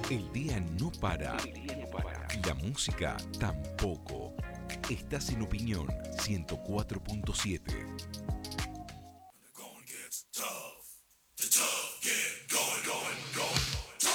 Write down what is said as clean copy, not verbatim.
El día no para. La música tampoco. Estás en Opinión 104.7. Going gets tough. The tough get going, going, going.